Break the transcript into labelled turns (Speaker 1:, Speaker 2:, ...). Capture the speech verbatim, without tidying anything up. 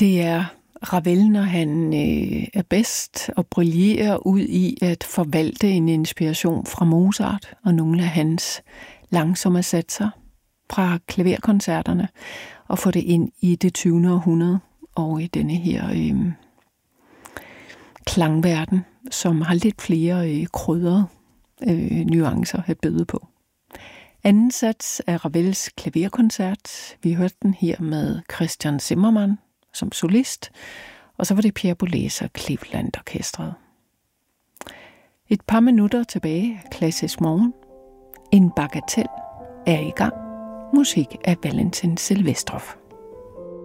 Speaker 1: Det er Ravel, når han øh, er bedst og brillerer ud i at forvalte en inspiration fra Mozart og nogle af hans langsomme satser fra klaverkoncerterne og få det ind i det tyvende århundrede og i denne her øh, klangverden, som har lidt flere øh, krydrede øh, nuancer at byde på. Anden sats er Ravels klaverkoncert. Vi hørte den her med Christian Zimmermann som solist, og så var det Pierre Boulez og Cleveland Orkestret. Et par minutter tilbage, Klassisk Morgen. En bagatel er i gang. Musik af Valentin Silvestrov.